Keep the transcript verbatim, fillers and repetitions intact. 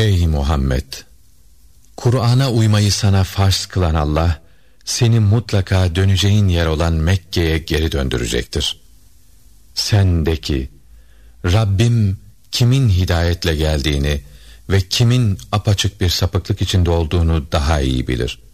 Ey Muhammed! Kur'an'a uymayı sana farz kılan Allah, seni mutlaka döneceğin yer olan Mekke'ye geri döndürecektir. Sen de ki, Rabbim kimin hidayetle geldiğini ve kimin apaçık bir sapıklık içinde olduğunu daha iyi bilir.